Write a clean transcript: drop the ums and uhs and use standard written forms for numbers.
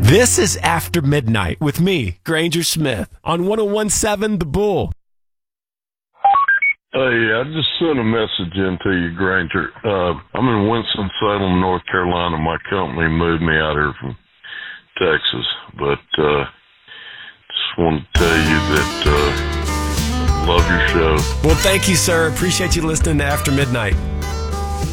This is After Midnight with me, Granger Smith, on 1017 The Bull. Hey, I just sent a message in to you, Granger. I'm in Winston-Salem, North Carolina. My company moved me out here from Texas, but just wanted to tell you that love your show. Well, thank you, sir. Appreciate you listening to After Midnight.